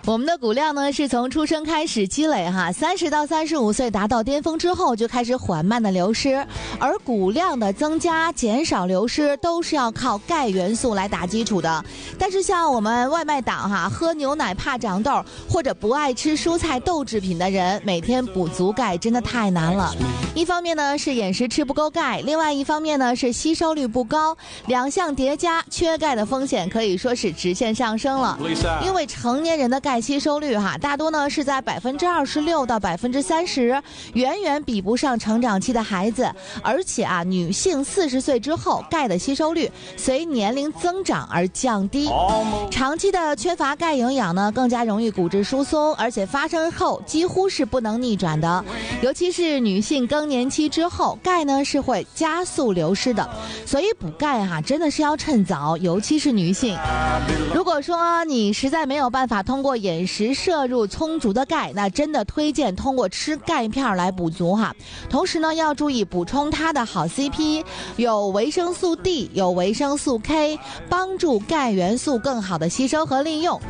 我们的骨量呢是从出生开始积累，30到35岁达到巅峰之后就开始缓慢的流失，而骨量的增加、减少流失都是要靠钙元素来打基础的。但是像我们外卖党喝牛奶怕长痘，或者不爱吃蔬菜豆制品的人，每天补足钙真的太难了。一方面呢是饮食吃不够钙，另外一方面呢是吸收率不高，两项叠加，缺钙的风险可以说是直线上升了。因为成年人的钙吸收率大多呢是在26%到30%，远远比不上成长期的孩子。而且女性40岁之后，钙的吸收率随年龄增长而降低。长期的缺乏钙营养呢，更加容易骨质疏松，而且发生后几乎是不能逆转的。尤其是女性更年期之后，钙呢是会加速流失的。所以补钙真的是要趁早，尤其是女性。如果说你实在没有办法通过饮食摄入充足的钙，那真的推荐通过吃钙片来补足同时呢，要注意补充它的好 CP， 有维生素 D， 有维生素 K， 帮助钙元素更好的吸收和利用。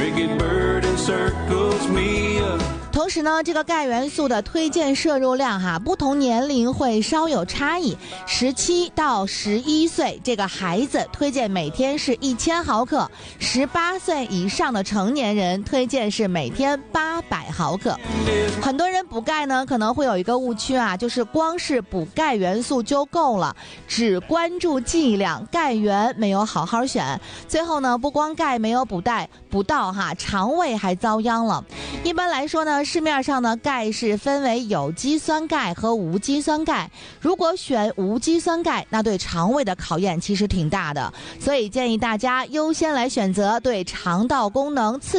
同时呢，这个钙元素的推荐摄入量不同年龄会稍有差异。17到11岁这个孩子推荐每天是1000毫克，18岁以上的成年人推荐是每天800毫克。很多人补钙呢可能会有一个误区就是光是补钙元素就够了，只关注剂量，钙源没有好好选，最后呢不光钙没有补到肠胃还遭殃了。一般来说呢，市面上的钙是分为有机酸钙和无机酸钙，如果选无机酸钙，那对肠胃的考验其实挺大的，所以建议大家优先来选择对肠道功能